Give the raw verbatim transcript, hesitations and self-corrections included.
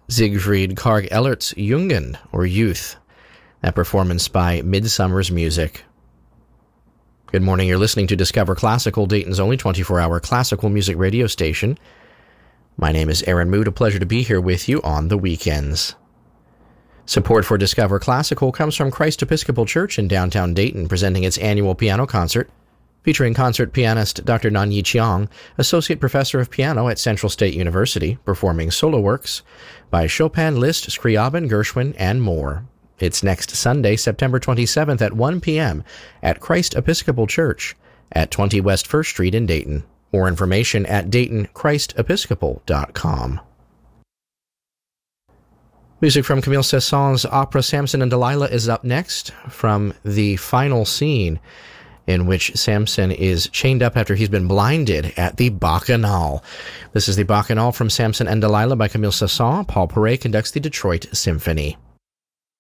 Siegfried Karg Ellert's Jungen, or Youth, that performance by Midsummer's Music. Good morning, you're listening to Discover Classical, Dayton's only twenty-four hour classical music radio station. My name is Aaron Mood, a pleasure to be here with you on the weekends. Support for Discover Classical comes from Christ Episcopal Church in downtown Dayton, presenting its annual piano concert, featuring concert pianist Doctor Nanyi Chiang, Associate Professor of Piano at Central State University, performing solo works by Chopin, Liszt, Scriabin, Gershwin, and more. It's next Sunday, September twenty-seventh at one p.m. at Christ Episcopal Church at twenty West First Street in Dayton. More information at dayton christ episcopal dot com. Music from Camille Saint-Saëns's opera Samson and Delilah is up next, from the final scene in which Samson is chained up after he's been blinded at the Bacchanal. This is the Bacchanal from Samson and Delilah by Camille Saint-Saëns. Paul Paray conducts the Detroit Symphony.